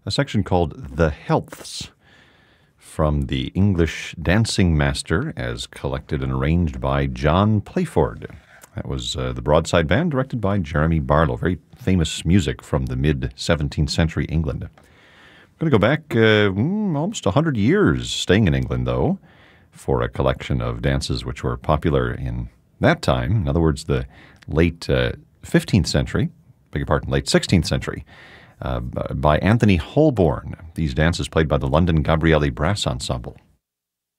a section called The Healths from the English Dancing Master as collected and arranged by John Playford. That was the Broadside Band, directed by Jeremy Barlow. Very famous music from the mid-17th century England. I'm going to go back almost 100 years, staying in England, though, for a collection of dances which were popular in that time. In other words, the late 15th century, late 16th century, by Anthony Holborn. These dances played by the London Gabriele Brass Ensemble.